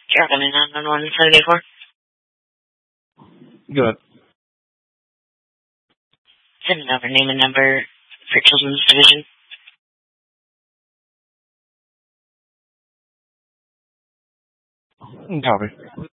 Carolina 911-784. Good. Send over name and number for Children's Division. Copy.